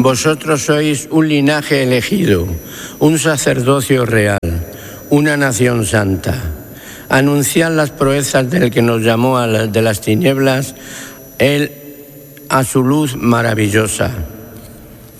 Vosotros sois un linaje elegido, un sacerdocio real, una nación santa. Anunciad las proezas del que nos llamó de las tinieblas, Él a su luz maravillosa.